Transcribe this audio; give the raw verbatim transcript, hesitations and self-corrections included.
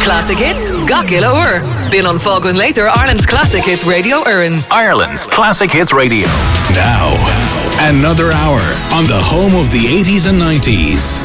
Classic Hits, Gakila Ur. Bin on Fogun later Ireland's Classic Hits Radio Urin. Ireland's Classic Hits Radio. Now, another hour on the home of the eighties and nineties.